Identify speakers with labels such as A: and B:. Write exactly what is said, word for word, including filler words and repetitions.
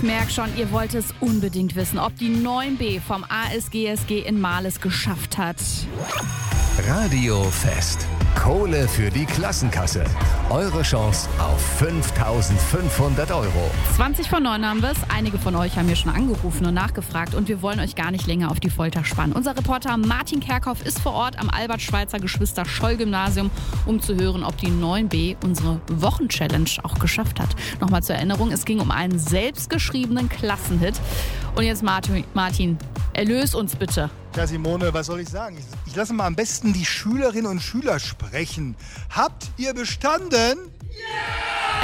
A: Ich merke schon, ihr wollt es unbedingt wissen, ob die neun b vom A S G S G in Marl geschafft hat.
B: Radio Fest. Kohle für die Klassenkasse. Eure Chance auf fünftausendfünfhundert Euro.
A: zwanzig vor neun haben wir es. Einige von euch haben mir schon angerufen und nachgefragt und wir wollen euch gar nicht länger auf die Folter spannen. Unser Reporter Martin Kerkhoff ist vor Ort am Albert-Schweitzer Geschwister-Scholl-Gymnasium, um zu hören, ob die neun b unsere Wochenchallenge auch geschafft hat. Nochmal zur Erinnerung, es ging um einen selbstgeschriebenen Klassenhit. Und jetzt Martin, Martin, erlöse uns bitte.
C: Ja, Simone, was soll ich sagen? Ich, ich lasse mal am besten die Schülerinnen und Schüler sprechen. Habt ihr bestanden? Ja!